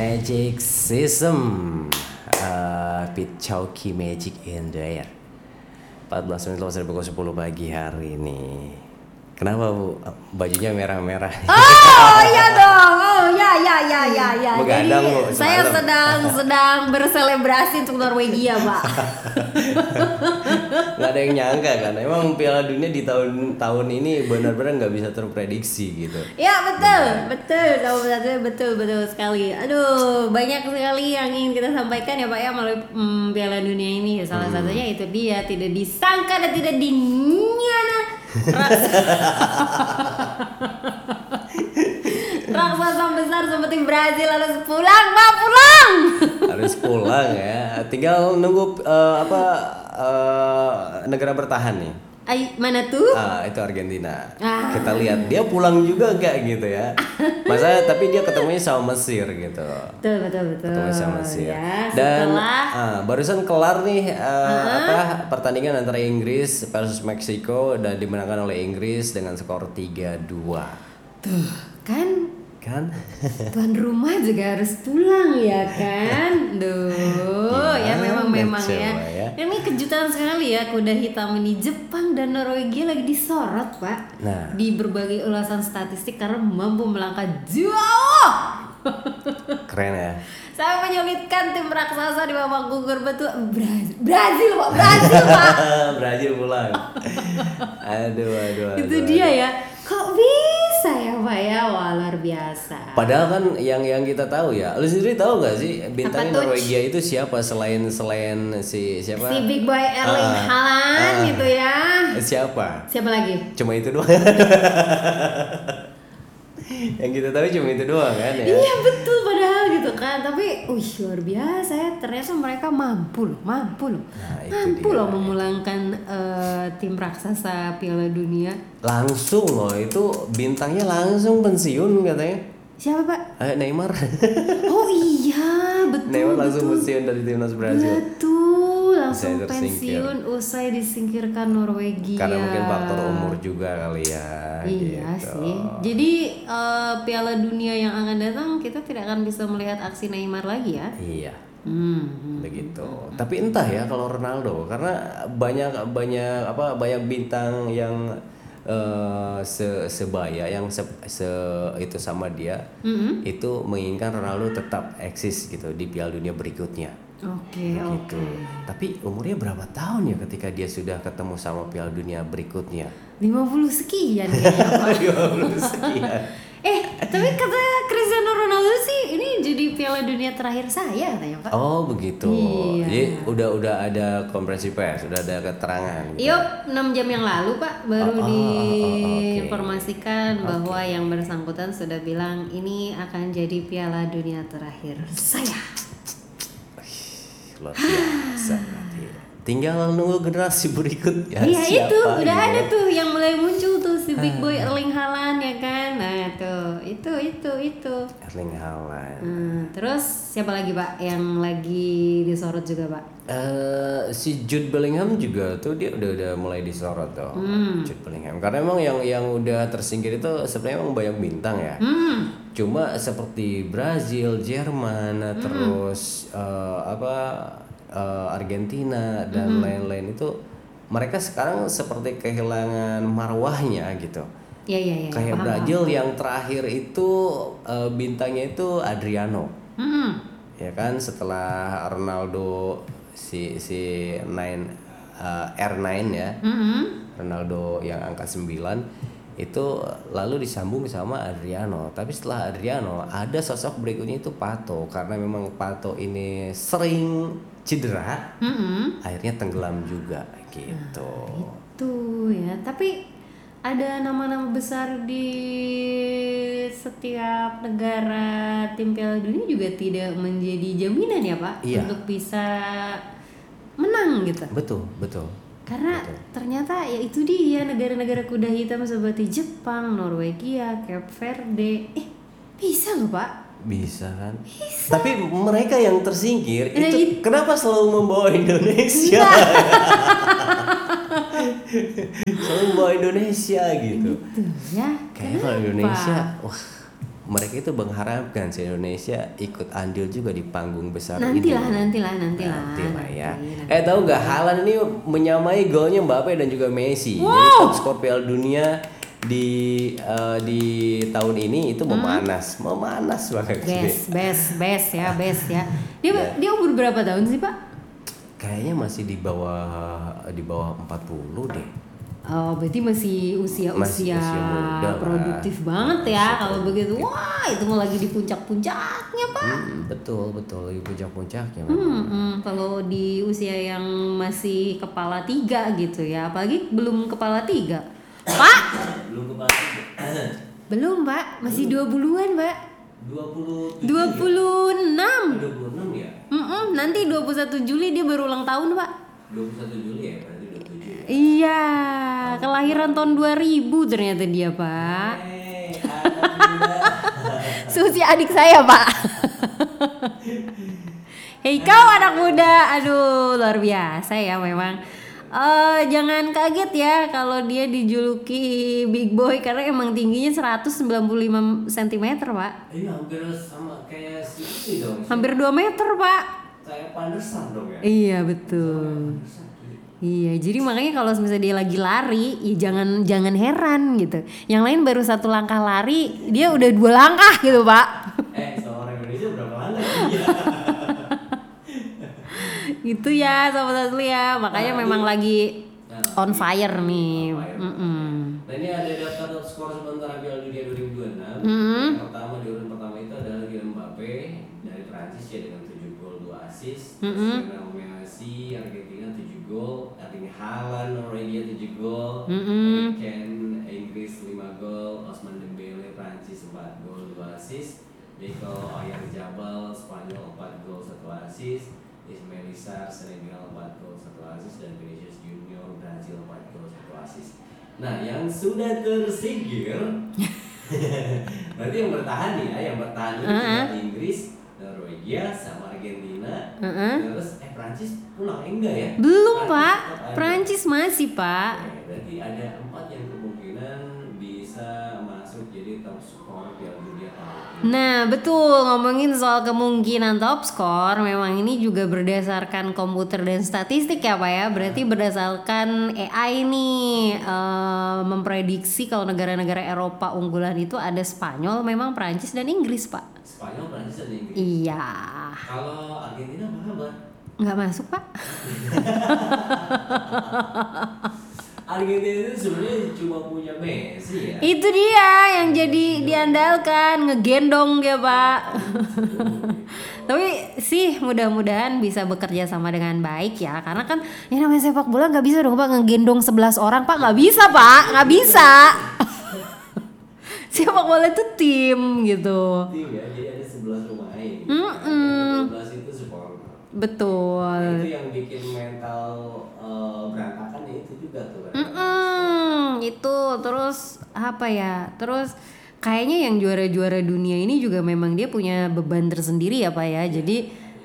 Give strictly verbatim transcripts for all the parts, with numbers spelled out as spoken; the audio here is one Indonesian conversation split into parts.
Magic System, uh, Pete Chowki Magic in the Air. empat belas menit lewat dari pukul sepuluh pagi hari ini. Kenapa Bu? Bajunya merah-merah. Oh iya dong, oh ya ya ya ya ya. Begadang, Jadi Bu, saya semalam. sedang sedang berselebrasi untuk Norwegia, Pak. Gak ada yang nyangka kan. Emang Piala Dunia di tahun tahun ini benar-benar nggak bisa terprediksi gitu. Ya betul, betul, tahu betul, betul, betul sekali. Aduh, banyak sekali yang ingin kita sampaikan ya Pak ya melalui mm, Piala Dunia ini. Salah Hmm. satunya itu dia tidak disangka dan tidak dinyana. Raksasa besar seperti Brazil harus pulang, Pak, pulang. Harus pulang ya. Tinggal nunggu uh, apa uh, negara bertahan nih. Ay, mana tuh? Ah, itu Argentina. Ah. Kita lihat dia pulang juga enggak gitu ya. Masa tapi dia ketemunya sama Mesir gitu. Betul, betul, betul. Ketemu sama Mesir. Ya, Dan setelah ah, barusan kelar nih uh, apa pertandingan antara Inggris versus Meksiko dan dimenangkan oleh Inggris dengan skor tiga dua. tuh kan Kan? tuan rumah juga harus pulang ya kan. Duh, ya memang memang coba ya. ya. Ini kejutan sekali ya, kuda hitam ini Jepang dan Norwegia lagi disorot, Pak. Nah. Di berbagai ulasan statistik karena mampu melangkah jauh. Keren ya. Saya menyulitkan tim raksasa di babak gugur betul Brazil, Brazil Pak, Brazil Pak. Brazil pulang. Aduh, aduh, aduh. Itu dia ya. Kok bisa ya Pak ya? Wah, luar biasa. Padahal kan yang yang kita tahu ya, lu sendiri tahu nggak sih bintang Apa tuh? Norwegia itu siapa selain selain si siapa? Si Big Boy Erling Ah, Haaland ah. gitu ya. Siapa? Siapa lagi? Cuma itu doang. Yang kita tahu cuma itu doang kan ya. Iya betul padahal gitu kan. Tapi wih luar biasa ya. Ternyata mereka mampu loh, mampu loh. Nah, itu mampu dia. loh memulangkan eh, tim raksasa Piala Dunia. Langsung loh itu bintangnya langsung pensiun katanya. Siapa Pak? Eh, Neymar. Oh iya betul. Neymar langsung betul. pensiun dari timnas Brazil. Betul, langsung Usai tersingkir. pensiun usai disingkirkan Norwegia. Karena mungkin faktor umur juga kali ya. Iya gitu. sih. Jadi eh, Piala Dunia yang akan datang kita tidak akan bisa melihat aksi Neymar lagi ya. Iya. Hmm. Begitu. Tapi entah ya kalau Ronaldo karena banyak banyak apa banyak bintang yang eh, se sebaya yang se, se- itu sama dia Mm-mm. itu menginginkan Ronaldo tetap eksis gitu di Piala Dunia berikutnya. Oke, Gitu. oke. Tapi umurnya berapa tahun ya ketika dia sudah ketemu sama Piala Dunia berikutnya? lima puluh sekian kayaknya Pak. lima puluh sekian. Eh, tapi kata Cristiano Ronaldo sih ini jadi Piala Dunia terakhir saya katanya Pak. Oh begitu. Iya. Jadi udah udah ada konferensi pers, udah ada keterangan. gitu. Yuk, enam jam yang lalu Pak baru Oh, oh, oh, oh, oke. diinformasikan bahwa yang bersangkutan sudah bilang ini akan jadi Piala Dunia terakhir saya. Luar biasa berarti. Tinggal nunggu generasi berikutnya. Iya siapa itu udah gitu ada ya. tuh yang mulai muncul tuh si Big Boy Erling Haaland ya kan. Nah tuh itu itu itu. Erling Haaland. Hmm, terus siapa lagi Pak yang lagi disorot juga Pak? Eh, si Jude Bellingham juga tuh dia udah udah mulai disorot tuh. Hmm. Jude Bellingham. Karena emang yang yang udah tersingkir itu sebenarnya emang banyak bintang ya. Hmm. Cuma seperti Brazil, Jerman, terus eh, apa eh, Argentina dan lain-lain itu mereka sekarang seperti kehilangan marwahnya gitu. Ya ya ya. Kayak paham, Brazil yang terakhir itu eh, bintangnya itu Adriano. paham. Hmm. Ya kan setelah Ronaldo si si nine eh, R sembilan ya. Hmm. Ronaldo yang angka sembilan itu lalu disambung sama Adriano. Tapi setelah Adriano ada sosok berikutnya itu Pato karena memang Pato ini sering cedera, Hmm. akhirnya tenggelam juga gitu. Tuh ya, tapi ada nama-nama besar di setiap negara tim Piala Dunia juga tidak menjadi jaminan ya Pak Iya. untuk bisa menang gitu. Betul, betul. Karena Betul. ternyata ya itu dia negara-negara kuda hitam seperti Jepang, Norwegia, Cape Verde, eh bisa loh Pak. Bisa kan? Tapi mereka yang tersingkir Nah, itu it- kenapa selalu membawa Indonesia? Selalu membawa Indonesia gitu. Tuh ya. Kayaknya kalau kenapa? Indonesia, wah mereka itu mengharapkan si Indonesia ikut andil juga di panggung besar Nantilah, ini. nantilah, nantilah. Nantilah ya. Nanti, Eh tahu nggak Haaland ini menyamai golnya Mbappe dan juga Messi. Wow. Jadi top skor Piala Dunia di uh, di tahun ini itu memanas, hmm? memanas banget. Best, best, best ya, best ya. Dia Ya. dia umur berapa tahun sih, Pak? Kayaknya masih di bawah di bawah empat puluh deh. Oh, berarti masih usia-usia Masih usia muda lah. produktif banget ya kalau begitu. Wah, itu mau lagi di puncak-puncaknya, Pak. Hmm, betul betul di puncak-puncaknya. Hmm, hmm, kalau di usia yang masih kepala tiga gitu ya, apalagi belum kepala tiga, Pak? Belum kepala Belum, Pak. Masih dua puluhan, Pak. dua puluh dua puluh enam. dua puluh enam ya? Mm-mm, nanti dua puluh satu Juli dia baru ulang tahun, Pak. dua puluh satu Juli ya, berarti dua puluh tujuh. Iya, kelahiran tahun dua ribu ternyata dia, Pak. Hey, anak muda. Susi adik saya, Pak. Hei kau anak muda, aduh luar biasa ya memang. Uh, jangan kaget ya kalau dia dijuluki big boy karena emang tingginya seratus sembilan puluh lima sentimeter, Pak. Iya, hampir sama kayak si ini dong. Hampir dua meter, Pak. Kayak Pandersan dong ya. Iya, betul. Iya, jadi makanya kalau misalnya dia lagi lari, ya jangan jangan heran gitu. Yang lain baru satu langkah lari, dia udah dua langkah gitu, Pak. Eh, seorang Indonesia berapa langkah? Gitu ya, sobat asli ya. Makanya Nah, memang ini- lagi Nah, on fire nih. on fire. Mm-mm. Nah, ini ada daftar top skor sementara Piala Dunia dua ribu dua puluh enam. Mm-hmm. Yang pertama di urutan pertama itu adalah Kylian Mbappe dari Prancis ya dengan tujuh gol dua assist. Mm-hmm. Lionel Messi Argentina tujuh gol, Erling Haaland Norwegia tujuh gol, Mm-hmm. Harry Kane Inggris lima gol, Ousmane Dembele Prancis empat gol dua assist, Michael Oyarzabal Spanyol empat gol satu assist, Ismail Sarr Senegal empat gol satu assist, dan Vinicius Junior Brazil empat gol satu assist. Nah, yang sudah tersingkir berarti yang bertahan ya, yang bertahan itu Uh-huh. tinggal Inggris, Norwegia, sama Argentina. Uh-huh. Terus eh Prancis pulang eh, enggak ya? Belum, Prancis Pak. tetap ada. Prancis masih, Pak. Oke, berarti ada empat yang kemungkinan bisa masuk jadi top skor Piala Dunia tahun ini. Nah, betul, ngomongin soal kemungkinan top skor, memang ini juga berdasarkan komputer dan statistik ya, Pak ya. Berarti berdasarkan A I nih eh, memprediksi kalau negara-negara Eropa unggulan itu ada Spanyol, memang Prancis dan Inggris, Pak. Spanyol, Prancis, dan Inggris. Iya. Kalau Argentina apa kabar? Nggak masuk, Pak. Argentina itu sebenarnya cuma punya Messi ya. Itu dia yang jadi diandalkan, ngegendong dia, Pak. Tapi sih mudah-mudahan bisa bekerja sama dengan baik ya, karena kan ini namanya sepak bola nggak bisa dong, Pak, ngegendong sebelas orang, Pak, nggak bisa, Pak, nggak bisa. Sepak bola itu tim gitu. Tim ya, jadi ada sebelas pemain. Mm-mm. dua belas itu supporter. Betul. Itu yang bikin mental eh, berantakan ya itu juga tuh. Mm-mm, itu terus apa ya? Terus kayaknya yang juara-juara dunia ini juga memang dia punya beban tersendiri ya, Pak ya. Jadi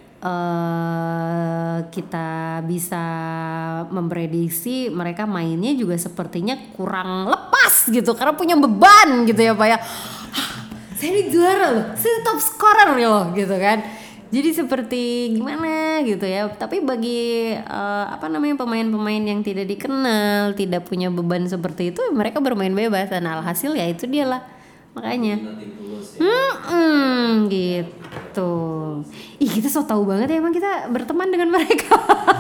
eh kita bisa memprediksi mereka mainnya juga sepertinya kurang lepas gitu karena punya beban gitu ya, Pak ya. Hah, saya ini juara loh, saya top scorer loh gitu kan. Jadi seperti gimana gitu ya. Tapi bagi eh, apa namanya pemain-pemain yang tidak dikenal, tidak punya beban seperti itu, mereka bermain bebas dan alhasil ya itu dia lah. Makanya. Nothing tulus ya. Hmm, gitu. Ih, kita so tahu banget ya, emang kita berteman dengan mereka.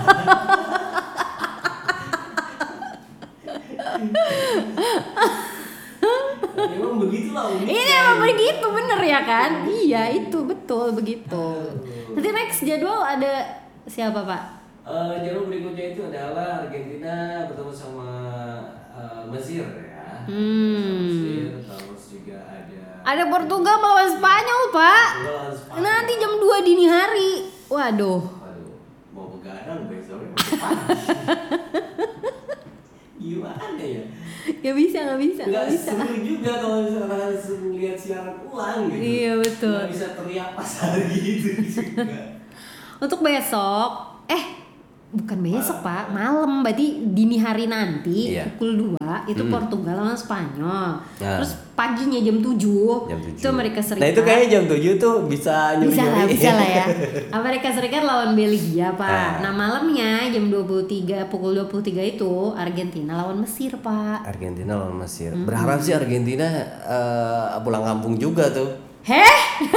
Memang begitulah uniknya. Ini emang begitu bener ya kan? Iya, itu betul begitu. Nanti next jadwal ada siapa, Pak? Eh, jadwal berikutnya itu adalah Argentina bertemu sama eh, Mesir ya. Hmm. Mesir, terus juga ada Ada Portugal melawan Spanyol, Pak. Portugal, Spanyol. Nanti jam dua dini hari. Waduh. Waduh, mau begadang besoknya masih pagi. Gimana ya? Gak bisa, gak bisa, Nggak gak bisa. seru juga kalau misalnya langsung lihat siaran ulang gitu. Iya, betul. Nggak bisa teriak pas hari gitu juga. Untuk besok, eh bukan besok Pak, malam, berarti dini hari nanti Iya. pukul dua itu Hmm. Portugal lawan Spanyol. Nah. Terus paginya jam tujuh Jam tujuh. itu Amerika Serikat. Nah itu kayaknya jam tujuh tuh bisa nyuri bisa lah, bisa lah ya. Amerika Serikat lawan Belgia Pak. Nah. Nah malamnya jam dua puluh tiga pukul dua puluh tiga itu Argentina lawan Mesir Pak. Argentina lawan Mesir. Berharap sih Argentina eh, pulang kampung juga tuh. Heh?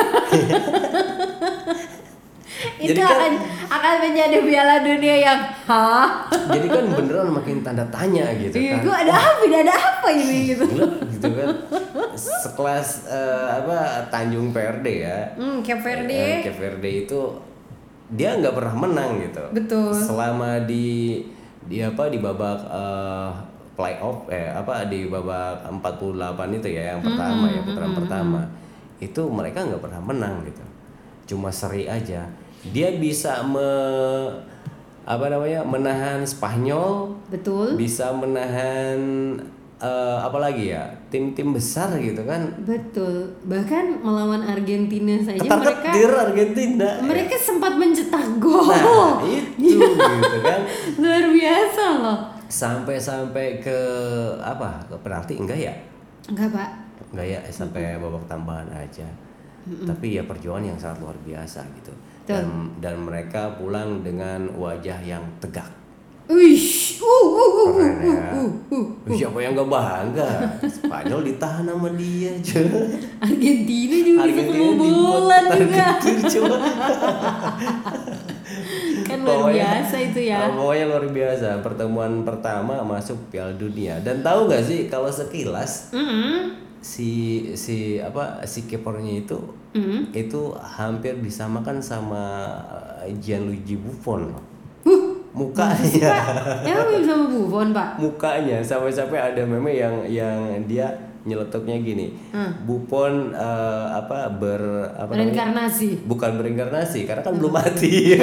Itu Jadi kan- akan akan menjadi Piala Dunia yang hah? Jadi kan beneran makin tanda tanya gitu Iya, kan. gue ada apa? Ini ada apa ini gitu. Gila, gitu kan. Sekelas eh, apa Tanjung P R D ya. Hmm, Cape Verde. Eh, Cape Verde itu dia nggak pernah menang gitu. Betul. Selama di di apa di babak eh, playoff eh apa di babak empat puluh delapan itu ya yang pertama ya putaran pertama. Itu mereka nggak pernah menang gitu. Cuma seri aja. Dia bisa me apa namanya menahan Spanyol, Betul. bisa menahan eh, apa lagi ya tim-tim besar gitu kan. Betul. Bahkan melawan Argentina saja Ketar mereka ketir Argentina. mereka sempat mencetak gol. Nah itu gitu kan. Luar biasa loh. Sampai-sampai ke apa ke penalti enggak ya? Enggak, Pak. Enggak ya sampai babak tambahan aja. Tapi ya perjuangan yang sangat luar biasa gitu. Dan, dan mereka pulang dengan wajah yang tegak. Uish, uh, uh, uh, uh, Keren uh, ya. uh, uh. Siapa yang gak bangga? Spanyol ditahan sama dia aja. Argentina juga bisa Argentina kebobolan dibuat juga. ketar-ketir coba. Kan luar Pokoknya- biasa itu ya. ah, Pokoknya luar biasa. Pertemuan pertama masuk Piala Dunia. Dan tahu nggak sih kalau sekilas Mm-mm. si si apa si kipernya itu Mm. itu hampir disamakan sama eh, Gianluigi Buffon loh. Huh, Mukanya. emang mirip sama Buffon, Pak? Mukanya sampai-sampai ada meme yang yang dia nyeletuknya gini. Hmm. Buffon eh, apa ber apa namanya? Reinkarnasi. Bukan berinkarnasi karena kan belum mati.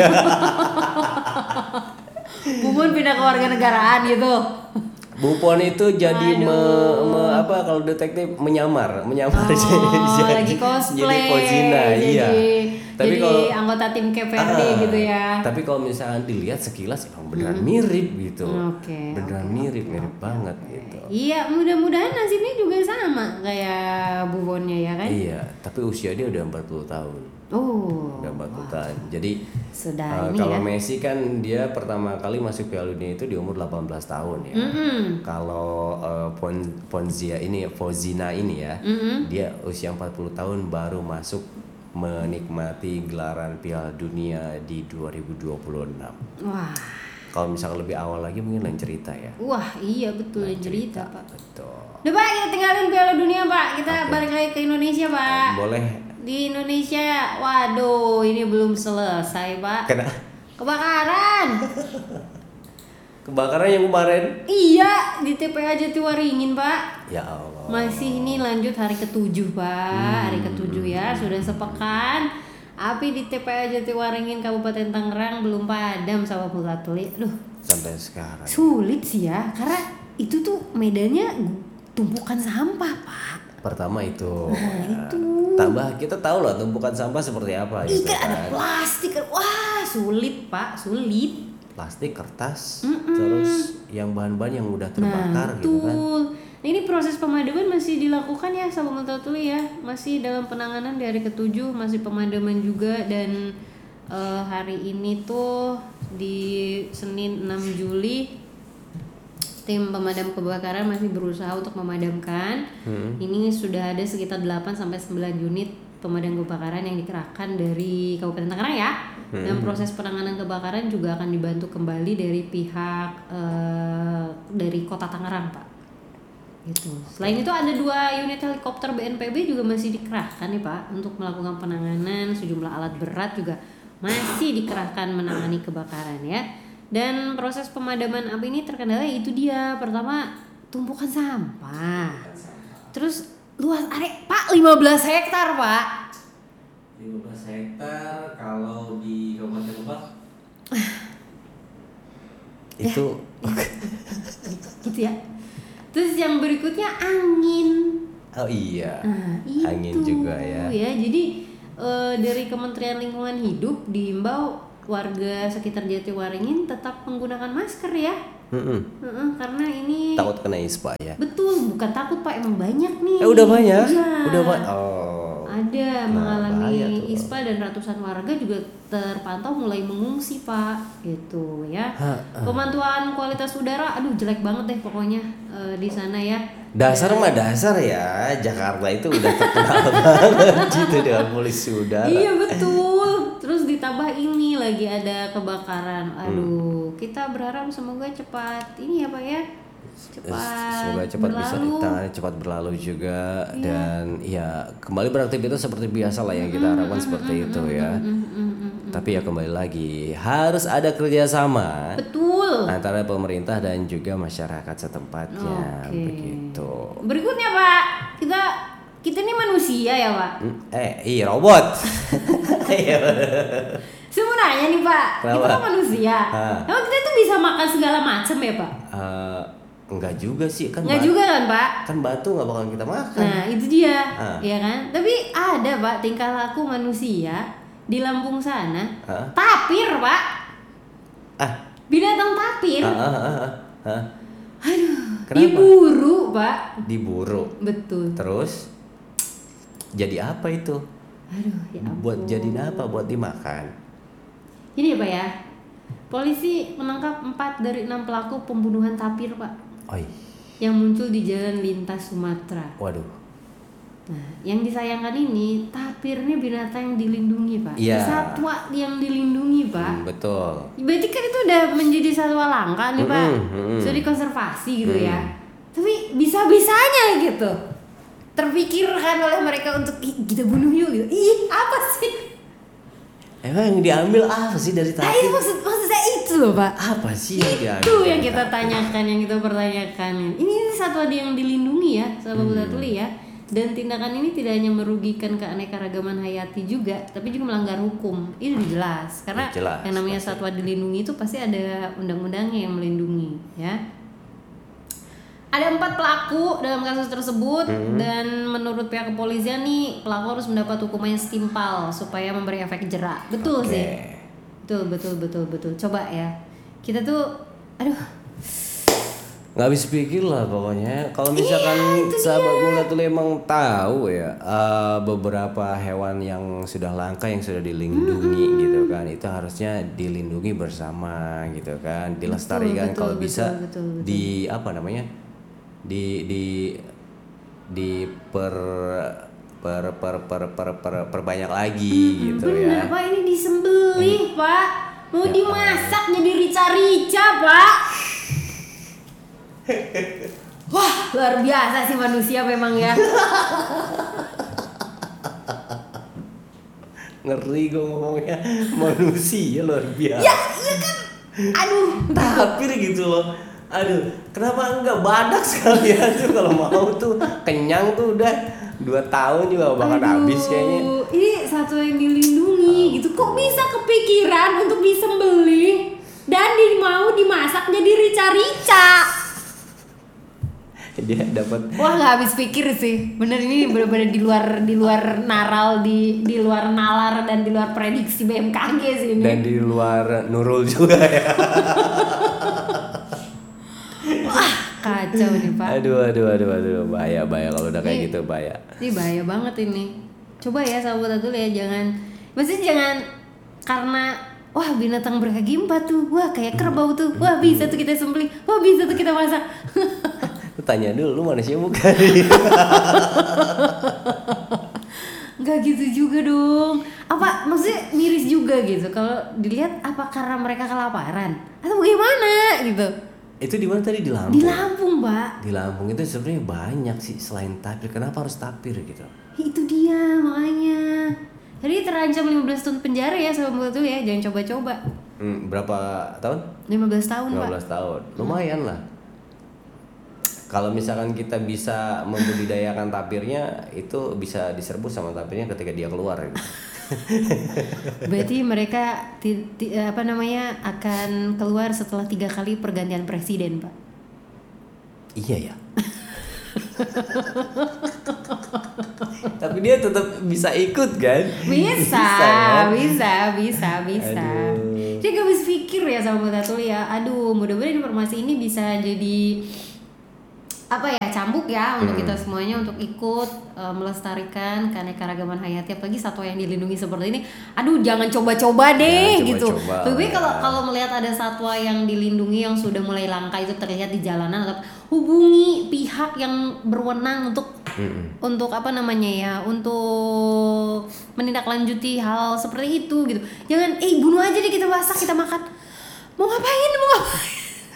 Buffon pindah ke warga negaraan gitu. Buffon itu jadi me, Aduh. me- apa kalau detektif menyamar, menyamar Oh, jadi, lagi cosplay. jadi Fozina, jadi, iya. Tapi jadi kalau anggota tim Cape Verde Ah, gitu ya. Tapi kalau misalnya dilihat sekilas emang beneran mirip gitu. Oke, Beneran mirip, mirip banget gitu. Iya, mudah-mudahan nasibnya juga sama kayak Buffonnya ya kan? Iya, tapi usia dia udah empat puluh tahun. Oh, Udah empat puluh tahun. Jadi sudah eh, ini kalau ya. Messi kan dia pertama kali masuk Piala Dunia itu di umur delapan belas tahun ya. Mm-mm. Kalau eh, Pon Ponzia ini Fozina ini ya, Mm-mm. dia usia empat puluh tahun baru masuk menikmati gelaran Piala Dunia di dua ribu dua puluh enam. Wah, Kalau misalnya lebih awal lagi mungkin lain cerita ya. wah iya betul Lain yang cerita Pak. Betul. Udah Pak, kita tinggalin Piala Dunia Pak. Kita Oke. balik lagi ke Indonesia Pak. Boleh. Di Indonesia, waduh ini belum selesai Pak. Kena Kebakaran. kebakaran yang kemarin. Iya, di T P A Jatiwaringin Pak. Ya Allah. Masih ini lanjut hari ketujuh Pak. Hari ketujuh ya, sudah sepekan. Api di T P A Jatiwaringin Kabupaten Tangerang belum padam sama Pulatuli. Aduh, Sampai sekarang. sulit sih ya, karena itu tuh medannya tumpukan sampah Pak. Pertama itu. Nah, itu. Tambah kita tahu lah tumpukan sampah seperti apa gitu Ikan ada kan. plastik, wah sulit Pak, sulit. Plastik, kertas, terus yang bahan-bahan yang udah terbakar Nah, gitu kan. betul. Nah, ini proses pemadaman masih dilakukan ya sama Multatuli ya, masih dalam penanganan di hari ketujuh, masih pemadaman juga dan eh, hari ini tuh di Senin enam Juli tim pemadam kebakaran masih berusaha untuk memadamkan. Hmm. Ini sudah ada sekitar delapan sampai sembilan unit pemadam kebakaran yang dikerahkan dari Kabupaten Tangerang ya. Dan proses penanganan kebakaran juga akan dibantu kembali dari pihak eh, dari Kota Tangerang, Pak. Gitu. Selain itu ada dua unit helikopter B N P B juga masih dikerahkan nih Pak untuk melakukan penanganan, sejumlah alat berat juga masih dikerahkan menangani kebakaran ya. Dan proses pemadaman api ini terkendala itu dia, pertama tumpukan sampah. Terus luas area Pak lima belas hektar Pak. lima belas hektar kalau di Kabupaten Lebak itu Gitu ya. Terus yang berikutnya angin. oh iya. Nah, itu. Angin juga ya. Ya, jadi eh, dari Kementerian Lingkungan Hidup diimbau warga sekitar Jatiwaringin tetap menggunakan masker ya. Mm-mm. Heeh, karena ini Takut kena ispa ya. betul, bukan takut Pak, emang banyak nih. Eh udah banyak? Iya. Udah banyak. Oh. Ada Nah, bahaya mengalami tuh. ispa dan ratusan warga juga terpantau mulai mengungsi Pak, gitu ya. Ha, Pemantauan kualitas udara, aduh jelek banget deh pokoknya eh, di sana ya. Dasar mah dasar ya, Jakarta itu udah terkenal banget gitu dengan polusi udara. Iya betul. Terus ditambah ini lagi ada kebakaran. Aduh, kita berharap semoga cepat ini ya Pak ya. Cepat Semoga cepat bisa berlalu. ditangani, cepat berlalu juga. Iya. Dan ya kembali beraktivitas seperti biasa lah yang kita harapkan seperti itu ya. Mm, mm, mm, mm. Tapi ya kembali lagi harus ada kerjasama Betul. antara pemerintah dan juga masyarakat setempatnya. Oke. Begitu. Berikutnya Pak, kita kita ini manusia ya Pak. Hmm, Eh, iya robot. Iya. Saya mau nanya nih Pak, kita Kenapa? kan manusia. Hah. Emang kita tuh bisa makan segala macam ya Pak? Eh, enggak juga sih kan. Nggak batu- juga kan Pak? Kan batu nggak bakal kita makan. Nah itu dia, Ah. ya kan? Tapi ada Pak tingkah laku manusia di Lampung sana, Hah? tapir Pak, Ah, binatang tapir. ah, ah, ah, ah, ah. Aduh, Kenapa? diburu Pak. Diburu. Betul. Terus jadi apa itu? Aduh, ya ampun. Buat jadi apa? Buat dimakan. Ini ya Pak ya, polisi menangkap empat dari enam pelaku pembunuhan tapir Pak, Oi, yang muncul di jalan lintas Sumatera. waduh. Nah, yang disayangkan ini tapir ini binatang yang dilindungi Pak, Iya. satwa yang dilindungi Pak. Hmm, betul. Berarti kan itu udah menjadi satwa langka nih Pak, Mm-mm, mm-mm. sudah dikonservasi gitu Mm. ya. Tapi bisa-bisanya gitu terpikirkan oleh mereka untuk "Ih, kita bunuh yuk gitu. Ih apa sih? Emang yang diambil apa sih dari Nah itu tapir? maksud, maksud saya itu loh Pak. Apa sih yang diambil? Itu yang dari kita tapir? tanyakan, yang kita pertanyakan. Ini satwa yang dilindungi ya, sahabat Hmm. Buta Tuli ya. Dan tindakan ini tidak hanya merugikan keanekaragaman hayati juga, tapi juga melanggar hukum. Ini jelas. Karena Jelas, yang namanya pasti. satwa dilindungi itu pasti ada undang-undangnya yang melindungi, ya. Ada empat pelaku dalam kasus tersebut Hmm. dan menurut pihak kepolisian nih pelaku harus mendapat hukuman yang setimpal supaya memberi efek jerak. Betul Oke. sih. Betul, betul, betul, betul. Coba ya. Kita tuh aduh, Nggak habis pikir lah pokoknya. Kalau misalkan Iya, itu sahabat muda tuh emang tahu ya eh, beberapa hewan yang sudah langka yang sudah dilindungi gitu kan, itu harusnya dilindungi bersama gitu kan, dilestarikan betul, kalau betul, bisa betul, betul. di apa namanya di di di per per per per per, per- perbanyak lagi gitu bener ya. Pak, ini disembelih Pak. Mau Ya dimasak jadi rica-rica Pak. Wah luar biasa sih manusia memang ya. Ngeri gue ngomongnya, manusia luar biasa. Ya iya kan. Aduh. Tapir gitu loh. Aduh, kenapa enggak badak sekalian tuh kalau mau tuh kenyang tuh udah dua tahun juga bakal Aduh, habis kayaknya. ini satu yang dilindungi gitu. Kok bisa kepikiran untuk disembelih dan di, mau dimasak jadi rica-rica? Dia dapat Wah nggak habis pikir sih. Bener ini bener-bener di luar di luar naral di di luar nalar dan di luar prediksi B M K G sih ini. dan di luar Nurul juga ya. Wah kacau nih Pak. Aduh, aduh, aduh, aduh, bahaya, bahaya kalau udah kayak Ini- gitu bahaya. Ini bahaya banget ini. Coba ya sahabat dulu ya, jangan, maksudnya jangan karena wah binatang berkaki empat tuh, wah kayak kerbau tuh, wah bisa tuh kita sembelih, wah bisa tuh kita masak. Lu tanya dulu, lu manusia bukan? Nggak gitu juga dong. Apa maksudnya miris juga gitu kalau dilihat, apa karena mereka kelaparan atau bagaimana gitu. Itu di mana tadi, di Lampung? Di Lampung Pak. Di Lampung itu sebenarnya banyak sih selain tapir. Kenapa harus tapir gitu? Itu dia makanya. Jadi terancam lima belas tahun penjara ya sahabat tuh ya, jangan coba-coba. Hmm, berapa tahun? lima belas tahun lima Pak. belas tahun. Lumayan lah. Kalau misalkan kita bisa membudidayakan tapirnya, itu bisa diserbu sama tapirnya ketika dia keluar gitu. Berarti mereka ti- ti- apa namanya akan keluar setelah tiga kali pergantian presiden, Pak. Iya ya. Tapi dia tetap bisa ikut kan? Bisa, kan? bisa, bisa, bisa. Aduh. pikir ya sahabat Atuli ya. Aduh, mudah-mudahan informasi ini bisa jadi apa ya, cambuk ya untuk Hmm. kita semuanya untuk ikut uh, melestarikan keanekaragaman hayati, apalagi satwa yang dilindungi seperti ini. Aduh, jangan coba-coba deh Jangan gitu. coba-coba, Lebih baik kalau ya. kalau melihat ada satwa yang dilindungi yang sudah mulai langka itu terlihat di jalanan, atau hubungi pihak yang berwenang untuk Mm-mm. untuk apa namanya ya, untuk menindaklanjuti hal seperti itu gitu. Jangan eh bunuh aja deh, kita masak, kita makan. Mau ngapain? Mau ngapain?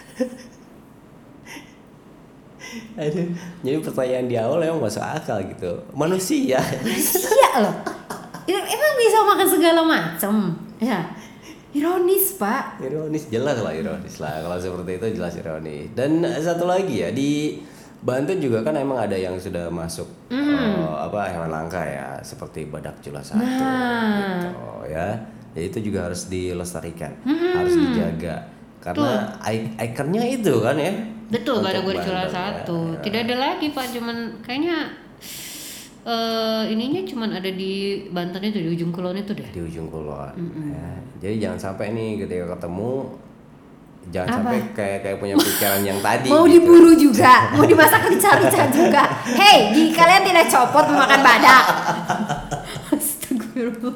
Aduh, jadi pertanyaan di awal emang masuk akal gitu. Manusia. Iya loh. Emang bisa makan segala macam. Ya. Ironis, Pak. Ironis, jelas lah ironis lah. Kalau seperti itu jelas ironis. Dan satu lagi ya, di Banten juga kan emang ada yang sudah masuk eh, apa hewan langka ya, seperti badak jula satu Nah. gitu ya. Ya itu juga harus dilestarikan, harus dijaga. Karena ik- ikonnya itu kan ya. Betul, badak Untuk bercula Banten, satu. ya. Tidak ada lagi, Pak. Cuman kayaknya eh ininya cuman ada di Banten itu, di ujung kulon itu deh. Di ujung kulon ya. Jadi jangan sampai nih ketika ketemu, jangan Apa? sampai kayak kayak punya pikiran yang tadi Mau gitu. diburu juga, mau dimasak rica-rica juga. Hei, di kalian tidak copot memakan badak. Astagfirullah.